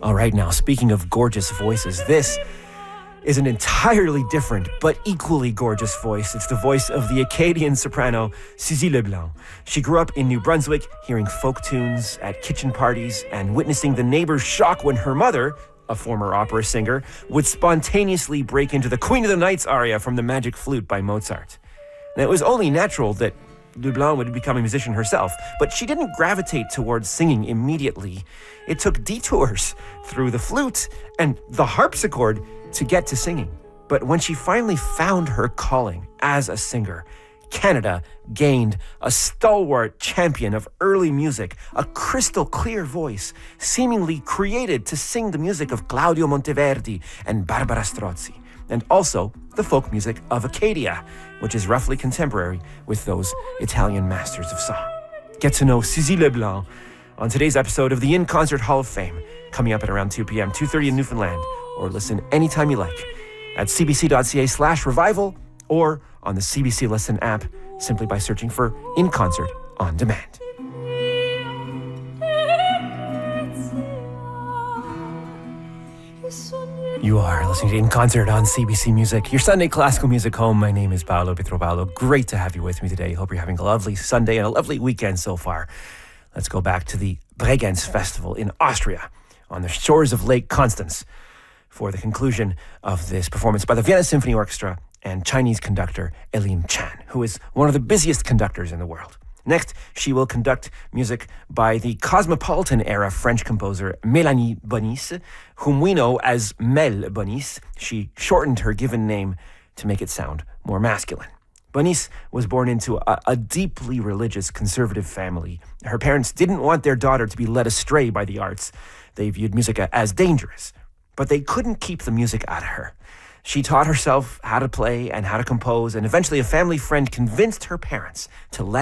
All right, now, speaking of gorgeous voices, this is an entirely different but equally gorgeous voice. It's the voice of the Acadian soprano Suzy Leblanc. She grew up in New Brunswick, hearing folk tunes at kitchen parties and witnessing the neighbors' shock when her mother, a former opera singer, would spontaneously break into the Queen of the Nights aria from the Magic Flute by Mozart. Now, it was only natural that Leblanc would become a musician herself, but she didn't gravitate towards singing immediately. It took detours through the flute and the harpsichord to get to singing. But when she finally found her calling as a singer, Canada gained a stalwart champion of early music, a crystal clear voice, seemingly created to sing the music of Claudio Monteverdi and Barbara Strozzi, and also the folk music of Acadia, which is roughly contemporary with those Italian masters of song. Get to know Suzy Leblanc on today's episode of the In Concert Hall of Fame, coming up at around 2 p.m., 2:30 in Newfoundland, or listen anytime you like at cbc.ca/revival or on the CBC Listen app simply by searching for In Concert On Demand. You are listening to In Concert on CBC Music, your Sunday classical music home. My name is Paolo Pietropaolo. Great to have you with me today. Hope you're having a lovely Sunday and a lovely weekend so far. Let's go back to the Bregenz Festival in Austria on the shores of Lake Constance for the conclusion of this performance by the Vienna Symphony Orchestra and Chinese conductor Elim Chan, who is one of the busiest conductors in the world. Next, she will conduct music by the Cosmopolitan-era French composer Mélanie Bonis, whom we know as Mel Bonis. She shortened her given name to make it sound more masculine. Bonis was born into a deeply religious conservative family. Her parents didn't want their daughter to be led astray by the arts. They viewed music as dangerous, but they couldn't keep the music out of her. She taught herself how to play and how to compose, and eventually a family friend convinced her parents to let